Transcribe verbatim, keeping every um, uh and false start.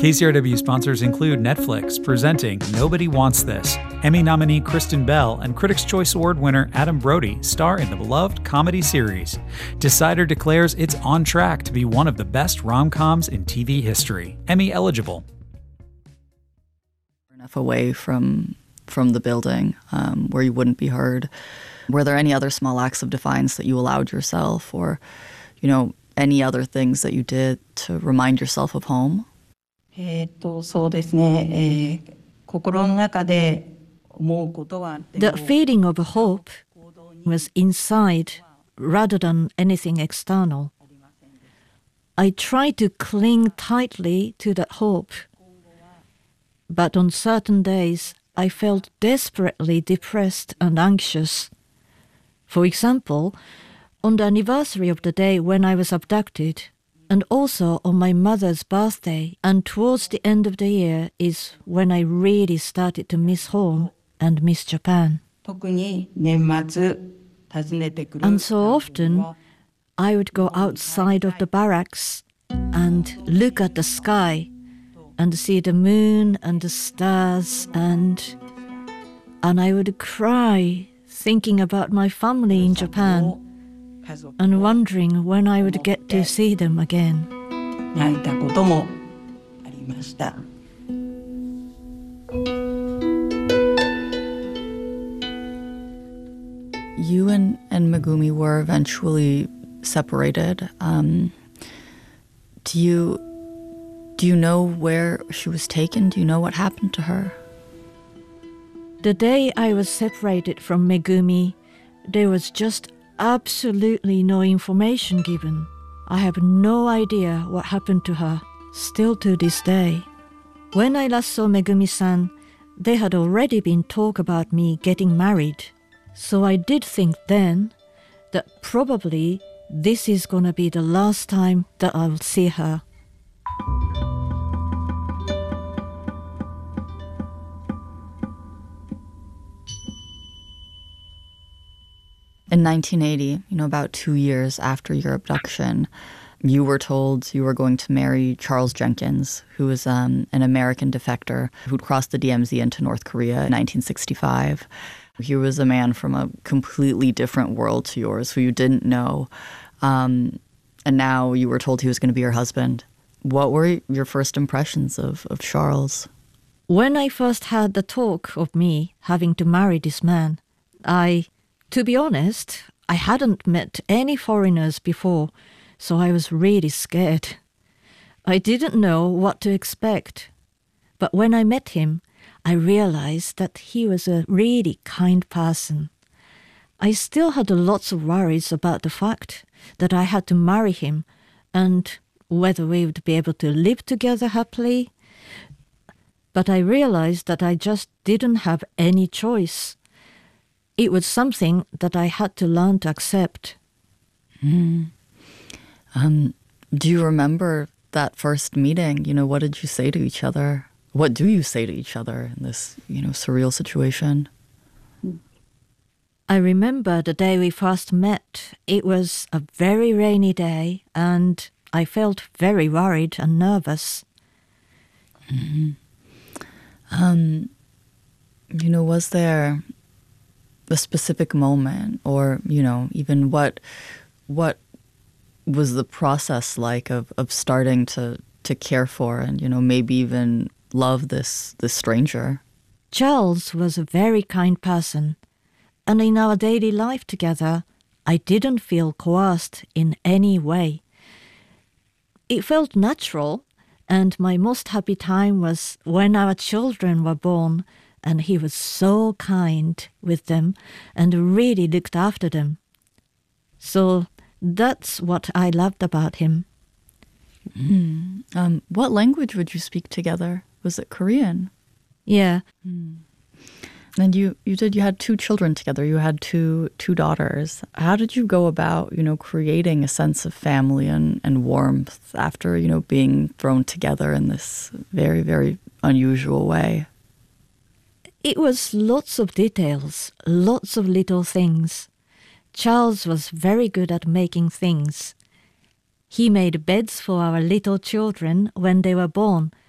K C R W sponsors include Netflix, presenting Nobody Wants This. Emmy nominee Kristen Bell and Critics' Choice Award winner Adam Brody star in the beloved comedy series. Decider declares it's on track to be one of the best rom-coms in T V history. Emmy eligible. Enough away from from the building um, where you wouldn't be heard. Were there any other small acts of defiance that you allowed yourself, or, you know, any other things that you did to remind yourself of home? えっと、そうですね、えー、心の中で思うことはあっても The feeling of hope was inside rather than anything external. I tried to cling tightly to that hope, but on certain days I felt desperately depressed and anxious. For example, on the anniversary of the day when I was abducted, and also on my mother's birthday, and towards the end of the year is when I really started to miss home and miss Japan. 特に年末訪ねてくる And so often, I would go outside of the barracks and look at the sky and see the moon and the stars, and and I would cry thinking about my family in Japan and wondering when I would get to see them again. 泣いたこともありました。 You and, and Megumi were eventually separated. Um, do you do you know where she was taken? Do you know what happened to her? The day I was separated from Megumi, there was just absolutely no information given. I have no idea what happened to her, still to this day. When I last saw Megumi-san, there had already been talk about me getting married. So I did think then that probably this is gonna be the last time that I'll see her. In nineteen eighty, you know, about two years after your abduction, you were told you were going to marry Charles Jenkins, who was um, an American defector who'd crossed the D M Z into North Korea in nineteen sixty-five. He was a man from a completely different world to yours, who you didn't know. Um, and now you were told he was going to be your husband. What were your first impressions of, of Charles? When I first heard the talk of me having to marry this man, I, to be honest, I hadn't met any foreigners before, so I was really scared. I didn't know what to expect. But when I met him, I realized that he was a really kind person. I still had lots of worries about the fact that I had to marry him and whether we would be able to live together happily. But I realized that I just didn't have any choice. It was something that I had to learn to accept. Mm. Um, do you remember that first meeting? You know, what did you say to each other? What do you say to each other in this, you know, surreal situation? I remember the day we first met. It was a very rainy day, and I felt very worried and nervous. Mm-hmm. Um, you know, was there a specific moment, or, you know, even what what was the process like of, of starting to, to care for and, you know, maybe even love this this stranger? Charles was a very kind person, and in our daily life together, I didn't feel coerced in any way. It felt natural, and my most happy time was when our children were born, and he was so kind with them and really looked after them. So that's what I loved about him. Mm. Um, what language would you speak together? Was it Korean? Yeah. Mm. And you, you did, you had two children together. You had two two daughters. How did you go about, you know, creating a sense of family and, and warmth after, you know, being thrown together in this very, very unusual way? It was lots of details, lots of little things. Charles was very good at making things. He made beds for our little children when they were born,